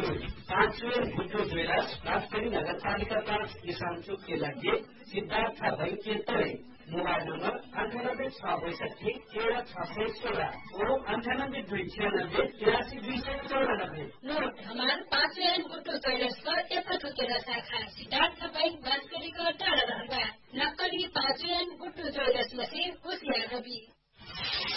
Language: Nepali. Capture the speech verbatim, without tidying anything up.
पाँचवें गुड्डो ज्वेलर्स राजगढ़ी नगरपालिका पाँच किसान चौक के लगे सिद्धार्थ बैंक के तले मोबाइल नंबर अंठानब्बे छह बैसठी तेरह छह सौ सोलह और अंठानब्बे दुई छियानब्बे तिरासी दुई सौ चौरानब्बे। नोट हमारे पाँचवें गुड्डो ज्वेलर्स पर एक केरा शाखा सिद्धार्थ बैंक राजगढ़ी का टाला नक्कली पाँचवें गुड्डो ज्वेलर्स में से होशियार रवि।